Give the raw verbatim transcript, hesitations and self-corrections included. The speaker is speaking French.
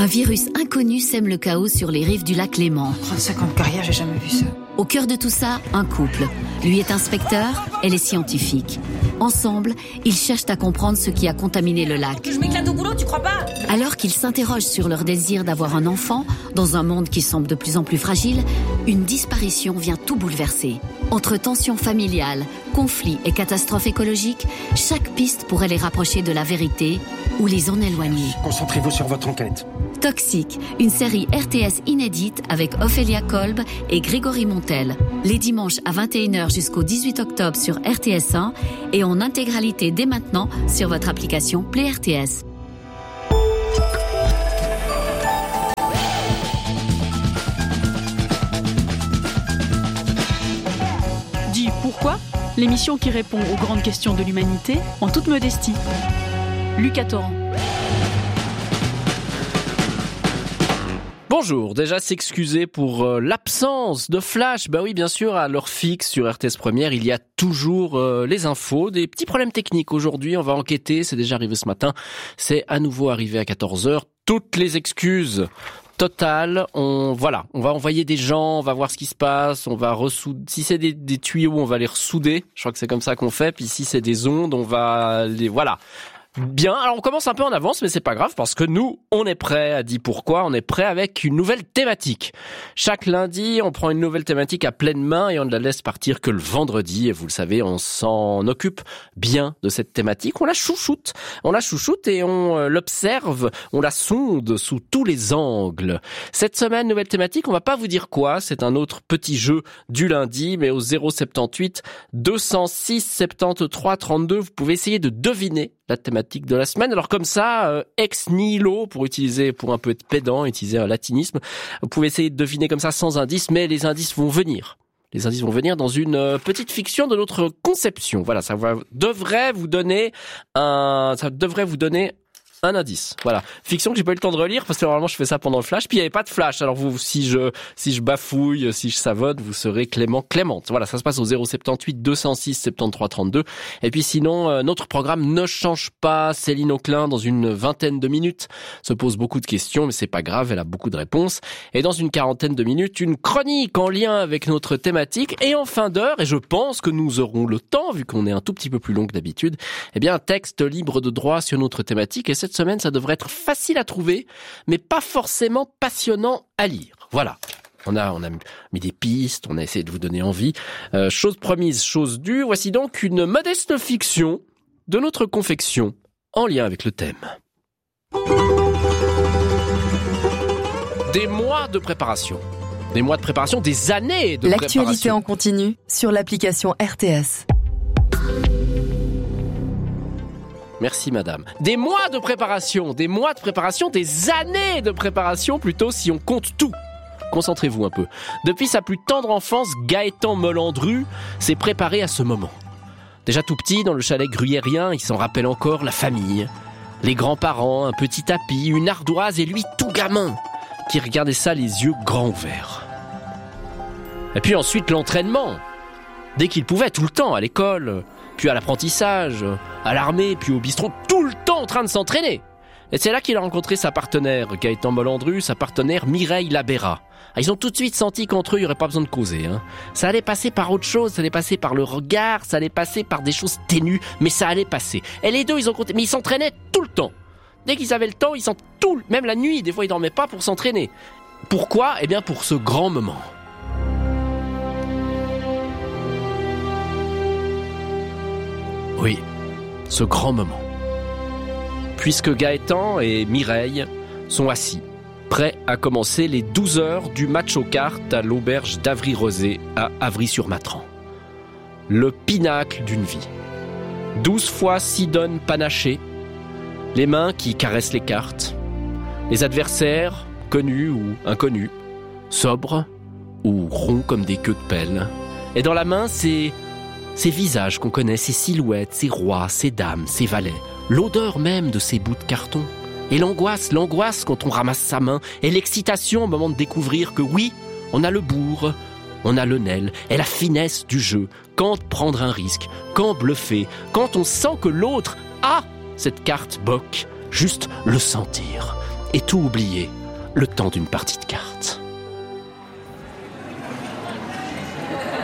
Un virus inconnu sème le chaos sur les rives du lac Léman. trente-cinq ans de carrière, j'ai jamais vu ça. Au cœur de tout ça, un couple. Lui est inspecteur, elle est scientifique. Ensemble, ils cherchent à comprendre ce qui a contaminé le lac. Je m'éclate au boulot, tu crois pas? Alors qu'ils s'interrogent sur leur désir d'avoir un enfant, dans un monde qui semble de plus en plus fragile, une disparition vient tout bouleverser. Entre tensions familiales, conflits et catastrophes écologiques, chaque piste pourrait les rapprocher de la vérité ou les en éloigner. Concentrez-vous sur votre enquête. Toxique, une série R T S inédite avec Ophélia Kolb et Grégory Montel. Les dimanches à vingt et une heures jusqu'au dix-huit octobre sur R T S un et en intégralité dès maintenant sur votre application Play R T S. Dis pourquoi ? L'émission qui répond aux grandes questions de l'humanité en toute modestie. Lucas Torrent. Bonjour, déjà s'excuser pour euh, l'absence de Flash. Bah oui, bien sûr, à l'heure fixe sur R T S Première, il y a toujours euh, les infos, des petits problèmes techniques. Aujourd'hui, on va enquêter, c'est déjà arrivé ce matin, c'est à nouveau arrivé à quatorze heures. Toutes les excuses totales, on voilà, on va envoyer des gens, on va voir ce qui se passe, on va ressouder. Si c'est des, des tuyaux, on va les ressouder. Je crois que c'est comme ça qu'on fait. Puis si c'est des ondes, on va les voilà. Bien, alors on commence un peu en avance, mais c'est pas grave parce que nous, on est prêt à dire pourquoi, on est prêt avec une nouvelle thématique. Chaque lundi, on prend une nouvelle thématique à pleine main et on ne la laisse partir que le vendredi. Et vous le savez, on s'en occupe bien de cette thématique. On la chouchoute, on la chouchoute et on l'observe, on la sonde sous tous les angles. Cette semaine, nouvelle thématique, on va pas vous dire quoi, c'est un autre petit jeu du lundi, mais au zéro soixante-dix-huit deux cent six soixante-treize trente-deux, vous pouvez essayer de deviner la thématique de la semaine. Alors comme ça, euh, ex nihilo, pour utiliser, pour un peu être pédant, utiliser un latinisme, vous pouvez essayer de deviner comme ça sans indice, mais les indices vont venir. Les indices vont venir dans une euh, petite fiction de notre conception. Voilà, ça va, devrait vous donner un, ça devrait vous donner un indice. Voilà. Fiction que j'ai pas eu le temps de relire parce que normalement je fais ça pendant le flash. Puis il y avait pas de flash. Alors vous, si je, si je bafouille, si je savonne, vous serez Clément, Clémente. Voilà. Ça se passe au zéro soixante-dix-huit deux cent six soixante-treize trente-deux. Et puis sinon, euh, notre programme ne change pas. Céline Auclin, dans une vingtaine de minutes, se pose beaucoup de questions, mais c'est pas grave. Elle a beaucoup de réponses. Et dans une quarantaine de minutes, une chronique en lien avec notre thématique. Et en fin d'heure, et je pense que nous aurons le temps, vu qu'on est un tout petit peu plus long que d'habitude, eh bien, un texte libre de droit sur notre thématique. Et cette semaine, ça devrait être facile à trouver, mais pas forcément passionnant à lire. Voilà. On a, on a mis des pistes, on a essayé de vous donner envie. Euh, chose promise, chose due. Voici donc une modeste fiction de notre confection en lien avec le thème. Des mois de préparation. Des mois de préparation, des années de L'actualité préparation. L'actualité en continu sur l'application R T S. Merci madame. Des mois de préparation, des mois de préparation, des années de préparation plutôt si on compte tout. Concentrez-vous un peu. Depuis sa plus tendre enfance, Gaëtan Molandru s'est préparé à ce moment. Déjà tout petit, dans le chalet gruyérien, il s'en rappelle encore la famille. Les grands-parents, un petit tapis, une ardoise et lui tout gamin, qui regardait ça les yeux grands ouverts. Et puis ensuite l'entraînement. Dès qu'il pouvait, tout le temps, à l'école, puis à l'apprentissage, à l'armée, puis au bistrot, tout le temps en train de s'entraîner. Et c'est là qu'il a rencontré sa partenaire, Gaëtan Molandru, sa partenaire Mireille Labéra. Ils ont tout de suite senti qu'entre eux, il n'y aurait pas besoin de causer. Hein. Ça allait passer par autre chose, ça allait passer par le regard, ça allait passer par des choses ténues, mais ça allait passer. Et les deux, ils ont compté, mais ils s'entraînaient tout le temps. Dès qu'ils avaient le temps, ils s'en tout, même la nuit, des fois, ils dormaient pas pour s'entraîner. Pourquoi ? Eh bien, pour ce grand moment. Oui, ce grand moment. Puisque Gaëtan et Mireille sont assis, prêts à commencer les douze heures du match aux cartes à l'auberge d'Avry-Rosé à Avry-sur-Matran. Le pinacle d'une vie. Douze fois six donnes panachées, les mains qui caressent les cartes, les adversaires, connus ou inconnus, sobres ou ronds comme des queues de pelle. Et dans la main, c'est... ces visages qu'on connaît, ces silhouettes, ces rois, ces dames, ces valets, l'odeur même de ces bouts de carton. Et l'angoisse, l'angoisse quand on ramasse sa main, et l'excitation au moment de découvrir que oui, on a le bourre, on a le nel, et la finesse du jeu, quand prendre un risque, quand bluffer, quand on sent que l'autre a cette carte boc, juste le sentir. et tout oublier le temps d'une partie de cartes.